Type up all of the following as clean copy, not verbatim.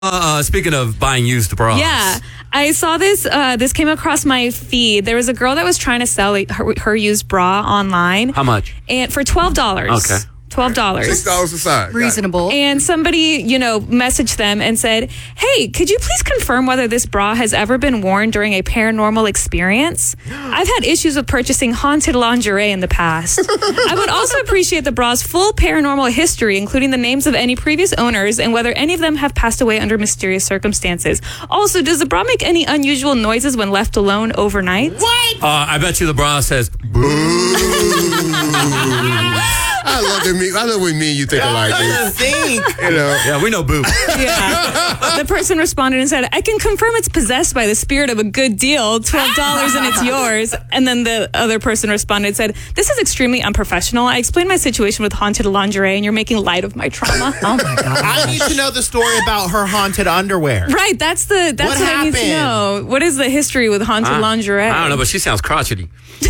Speaking of buying used bras. Yeah, I saw this. This came across my feed. There was a girl that was trying to sell her used bra online. How much? And for $12. Okay. $12. $6 a size. Reasonable. And somebody, messaged them and said, "Hey, could you please confirm whether this bra has ever been worn during a paranormal experience? I've had issues with purchasing haunted lingerie in the past. I would also appreciate the bra's full paranormal history, including the names of any previous owners and whether any of them have passed away under mysterious circumstances. Also, does the bra make any unusual noises when left alone overnight?" What? I bet you the bra says, boo. I love when me and you think alike. Yeah, we know boo. Yeah. The person responded and said, "I can confirm it's possessed by the spirit of a good deal, $12 and it's yours." And then the other person responded and said, "This is extremely unprofessional. I explained my situation with haunted lingerie and you're making light of my trauma." Oh my God. I need to know the story about her haunted underwear. Right, that's what I need to happened? know. What is the history with haunted lingerie? I don't know, but she sounds crotchety.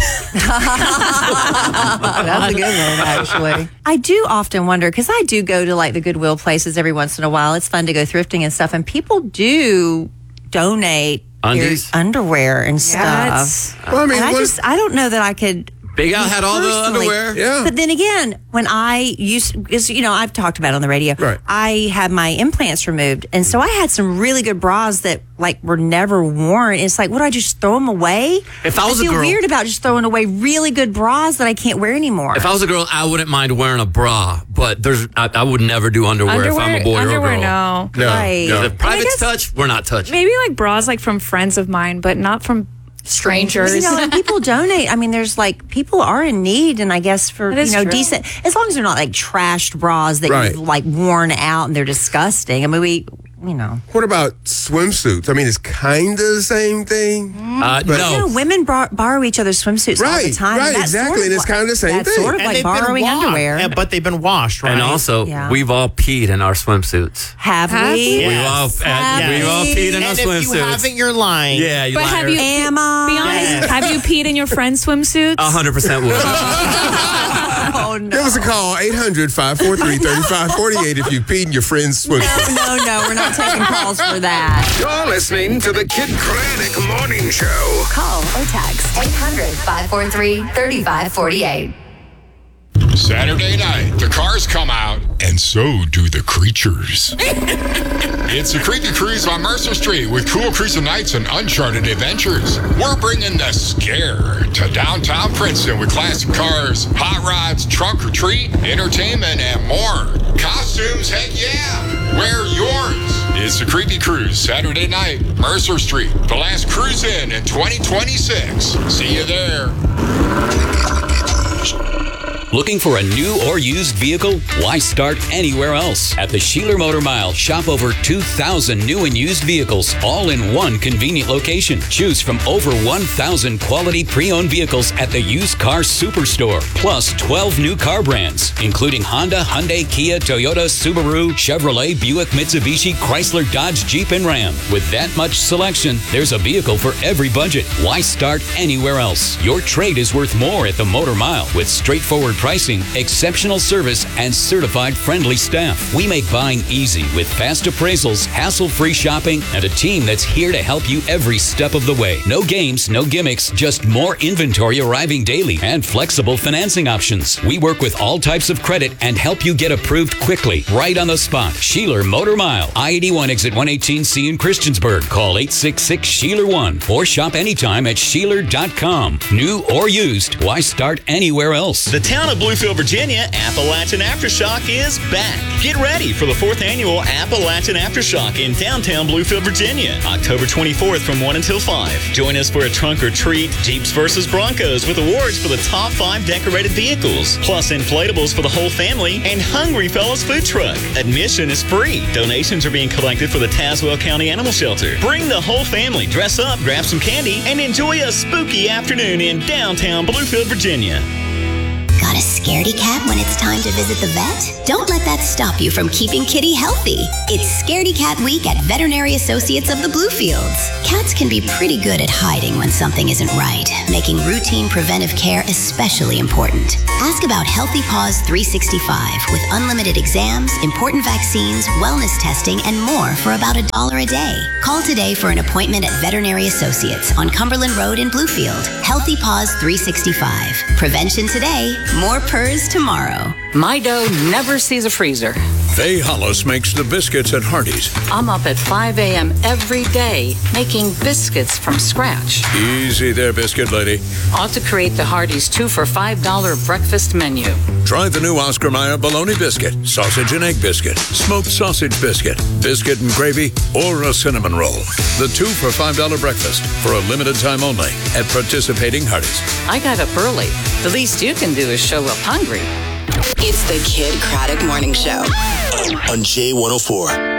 That's a good one, actually. I do often wonder, because I do go to like the Goodwill places every once in a while. It's fun to go thrifting and stuff, and people do donate Undies? their underwear and stuff. Well, I mean, And I don't know that I could. Big Al had all the Personally. underwear. Yeah. But then again, when I I've talked about it on the radio. Right. I had my implants removed, and so I had some really good bras that were never worn. It's like, would I just throw them away? If I was a feel girl- weird about just throwing away really good bras that I can't wear anymore. If I was a girl, I wouldn't mind wearing a bra, but I would never do underwear if I'm a boy or a underwear, girl. no. Right. If the private's guess- touch, we're not touching. Maybe like bras like from friends of mine, but not from strangers. And people donate. I mean, there's people are in need, and I guess for That is true. decent, as long as they're not like trashed bras that Right. you've worn out and they're disgusting. I mean, what about swimsuits? I mean, it's kind of the same thing. No. women borrow each other's swimsuits all the time. Right, and that's exactly, sort of and it's kind of the same that's thing. sort of And like they've been borrowing washed. underwear. Yeah, but they've been washed, right? And also, Yeah. we've all peed in our swimsuits. Have Have we? we? We've all peed in our And if you swimsuits. haven't, you're lying. Yeah, you But have you, Am I? be honest, have you peed in your friend's swimsuits? 100% would. Oh, no. Give us a call, 800-543-3548 if you peed in your friend's swimsuit. No, we're not taking calls for that. You're listening to the Kid Craddock Morning Show. Call or text 800-543-3548. Saturday night, the cars come out, and so do the creatures. It's a creepy cruise on Mercer Street with cool cruising nights and uncharted adventures. We're bringing the scare to downtown Princeton with classic cars, hot rods, trunk or treat, entertainment, and more. Costumes, heck yeah! Wear yours. It's a creepy cruise Saturday night, Mercer Street, the last cruise in 2026. See you there. Looking for a new or used vehicle? Why start anywhere else? At the Sheeler Motor Mile, shop over 2,000 new and used vehicles, all in one convenient location. Choose from over 1,000 quality pre-owned vehicles at the Used Car Superstore, plus 12 new car brands, including Honda, Hyundai, Kia, Toyota, Subaru, Chevrolet, Buick, Mitsubishi, Chrysler, Dodge, Jeep, and Ram. With that much selection, there's a vehicle for every budget. Why start anywhere else? Your trade is worth more at the Motor Mile with straightforward pricing, exceptional service, and certified friendly staff. We make buying easy with fast appraisals, hassle-free shopping, and a team that's here to help you every step of the way. No games, no gimmicks, just more inventory arriving daily and flexible financing options. We work with all types of credit and help you get approved quickly, right on the spot. Sheeler Motor Mile, I-81 exit 118C in Christiansburg. Call 866-SHEELER1 or shop anytime at Sheeler.com. New or used, why start anywhere else? The town of Bluefield, Virginia, Appalachian Aftershock is back. Get ready for the 4th annual Appalachian Aftershock in downtown Bluefield, Virginia, October 24th from 1 until 5. Join us for a trunk or treat, Jeeps versus Broncos with awards for the top 5 decorated vehicles, plus inflatables for the whole family and Hungry Fellows food truck. Admission is free. Donations are being collected for the Tazewell County Animal Shelter. Bring the whole family, dress up, grab some candy, and enjoy a spooky afternoon in downtown Bluefield, Virginia. Gotta Scaredy cat when it's time to visit the vet? Don't let that stop you from keeping Kitty healthy. It's Scaredy Cat Week at Veterinary Associates of the Bluefields. Cats can be pretty good at hiding when something isn't right, making routine preventive care especially important. Ask about Healthy Paws 365 with unlimited exams, important vaccines, wellness testing, and more for about $1 a day. Call today for an appointment at Veterinary Associates on Cumberland Road in Bluefield. Healthy Paws 365. Prevention today, more purrs tomorrow. My dough never sees a freezer. Faye Hollis makes the biscuits at Hardee's. I'm up at 5 a.m. every day making biscuits from scratch. Easy there, biscuit lady. Ought to create the Hardee's 2 for $5 breakfast menu. Try the new Oscar Mayer bologna biscuit, sausage and egg biscuit, smoked sausage biscuit, biscuit and gravy, or a cinnamon roll. The 2 for $5 breakfast for a limited time only at participating Hardee's. I got up early. The least you can do is show up hungry. It's the Kid Craddock Morning Show on J104.